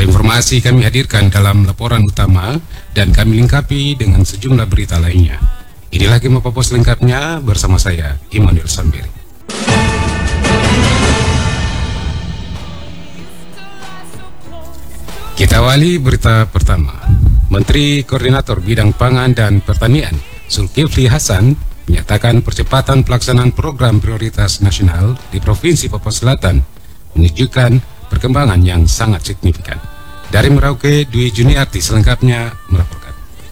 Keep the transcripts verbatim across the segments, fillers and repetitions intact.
Dua informasi kami hadirkan dalam laporan utama dan kami lengkapi dengan sejumlah berita lainnya. Inilah Gema Papua selengkapnya bersama saya, Immanuel Sambiri. Kita awali berita pertama. Menteri Koordinator Bidang Pangan dan Pertanian, Zulkifli Hasan, menyatakan percepatan pelaksanaan program prioritas nasional di Provinsi Papua Selatan menunjukkan perkembangan yang sangat signifikan. Dari Merauke, Dwi Juniarti selengkapnya melaporkan.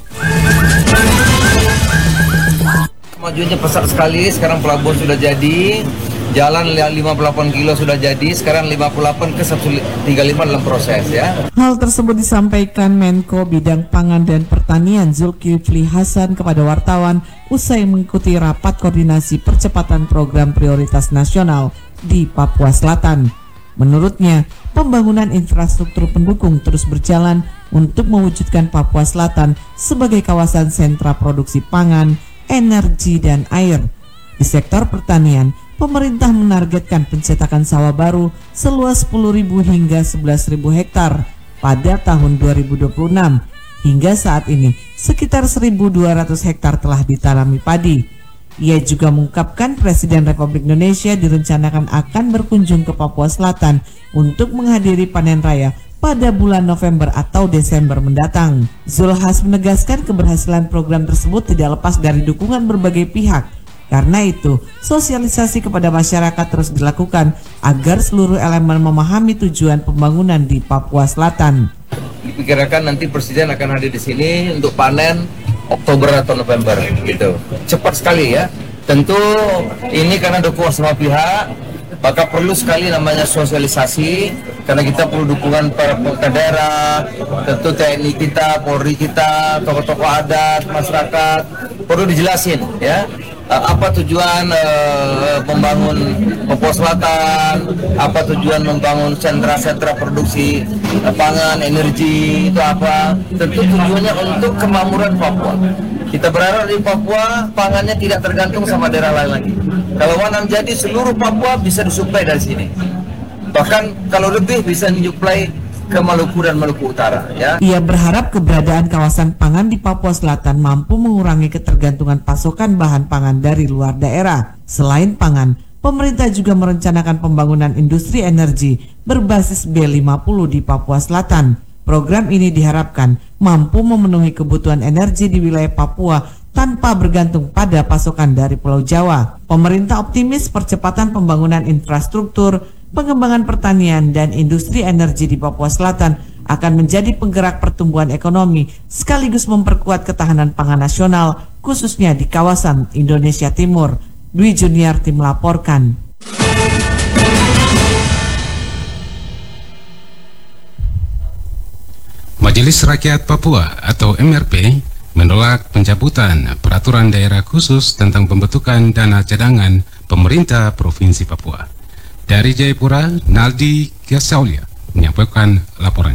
Kemajuannya pesat sekali, sekarang pelabuhan sudah jadi, jalan lima puluh delapan kilo sudah jadi, sekarang lima puluh delapan ke seratus tiga puluh lima dalam proses ya. Hal tersebut disampaikan Menko Bidang Pangan dan Pertanian Zulkifli Hasan kepada wartawan usai mengikuti rapat koordinasi percepatan program prioritas nasional di Papua Selatan. Menurutnya, pembangunan infrastruktur pendukung terus berjalan untuk mewujudkan Papua Selatan sebagai kawasan sentra produksi pangan, energi, dan air. Di sektor pertanian, pemerintah menargetkan pencetakan sawah baru seluas sepuluh ribu hingga sebelas ribu hektar pada tahun dua ribu dua puluh enam. Hingga saat ini, sekitar seribu dua ratus hektar telah ditanami padi. Ia juga mengungkapkan Presiden Republik Indonesia direncanakan akan berkunjung ke Papua Selatan untuk menghadiri panen raya pada bulan November atau Desember mendatang. Zulhas menegaskan keberhasilan program tersebut tidak lepas dari dukungan berbagai pihak. Karena itu, sosialisasi kepada masyarakat terus dilakukan agar seluruh elemen memahami tujuan pembangunan di Papua Selatan. Diperkirakan nanti Presiden akan hadir di sini untuk panen Oktober atau November gitu. Cepat sekali ya. Tentu ini karena dukungan semua pihak, maka perlu sekali namanya sosialisasi karena kita perlu dukungan para pemerintah daerah, tentu T N I kita, Polri kita, tokoh-tokoh adat, masyarakat, perlu dijelasin ya. Apa tujuan uh, membangun Papua Selatan, apa tujuan membangun sentra-sentra produksi uh, pangan, energi, itu apa? Tentu tujuannya untuk kemakmuran Papua. Kita berharap di Papua pangannya tidak tergantung sama daerah lain lagi. Kalau Wanam jadi seluruh Papua bisa disuplai dari sini. Bahkan kalau lebih bisa disuplai ke Maluku dan Maluku Utara ya. Ia berharap keberadaan kawasan pangan di Papua Selatan mampu mengurangi ketergantungan pasokan bahan pangan dari luar daerah. Selain pangan, pemerintah juga merencanakan pembangunan industri energi berbasis B lima puluh di Papua Selatan. Program ini diharapkan mampu memenuhi kebutuhan energi di wilayah Papua tanpa bergantung pada pasokan dari Pulau Jawa. Pemerintah optimis percepatan pembangunan infrastruktur, pengembangan pertanian, dan industri energi di Papua Selatan akan menjadi penggerak pertumbuhan ekonomi sekaligus memperkuat ketahanan pangan nasional khususnya di kawasan Indonesia Timur. Dwi Juniarti melaporkan. Majelis Rakyat Papua atau M R P menolak pencabutan peraturan daerah khusus tentang pembentukan dana cadangan pemerintah Provinsi Papua. Dari Jayapura, Naldi Gasaulia menyampaikan laporan.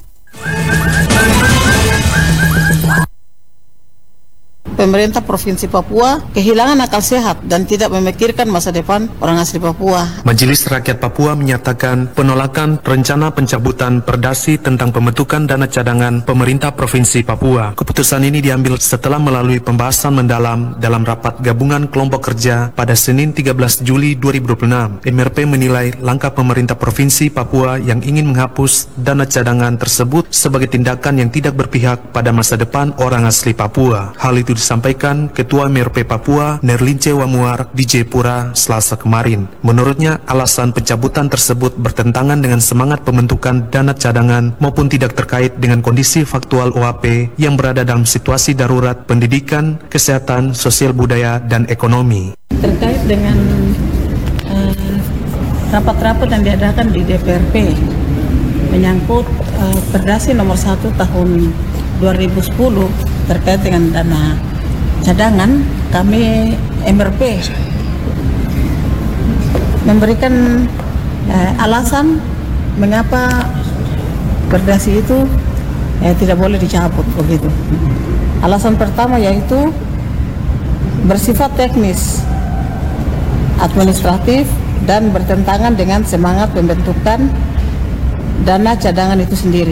Pemerintah Provinsi Papua kehilangan akal sehat dan tidak memikirkan masa depan orang asli Papua. Majelis Rakyat Papua menyatakan penolakan rencana pencabutan perdasi tentang pembentukan dana cadangan pemerintah Provinsi Papua. Keputusan ini diambil setelah melalui pembahasan mendalam dalam rapat gabungan kelompok kerja pada Senin tiga belas Juli dua ribu dua puluh enam. M R P menilai langkah pemerintah Provinsi Papua yang ingin menghapus dana cadangan tersebut sebagai tindakan yang tidak berpihak pada masa depan orang asli Papua. Hal itu disampaikan Ketua M R P Papua Nerlince Wamuar di Jayapura Selasa kemarin. Menurutnya, alasan pencabutan tersebut bertentangan dengan semangat pembentukan dana cadangan maupun tidak terkait dengan kondisi faktual O A P yang berada dalam situasi darurat pendidikan, kesehatan, sosial budaya, dan ekonomi. Terkait dengan uh, rapat-rapat yang diadakan di D P R P menyangkut uh, Perdasi nomor satu tahun dua ribu sepuluh terkait dengan dana cadangan, kami M R P memberikan eh, alasan mengapa Perdasi itu eh, tidak boleh dicabut begitu. Alasan pertama yaitu bersifat teknis, administratif, dan bertentangan dengan semangat pembentukan dana cadangan itu sendiri.